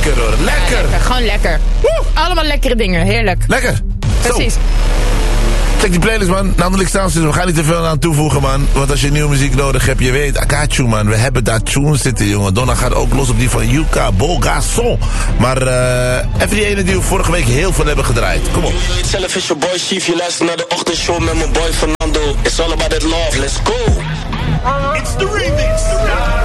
lekker hoor. Lekker. Lekker, gewoon lekker. Allemaal lekkere dingen, heerlijk. Lekker. Precies. Zo. Check die playlist, man. Landelijk Soundsystem. We gaan niet te veel aan toevoegen, man. Want als je nieuwe muziek nodig hebt, je weet, Akachu, man. We hebben daar tunes zitten, jongen. Donna gaat ook los op die van Yuka, Bogason. Maar even die ene die we vorige week heel veel hebben gedraaid. Kom op. Zelf is je boy Chief, je luistert naar de ochtendshow met mijn boy Fernando. It's all about that love, let's go. It's the remix.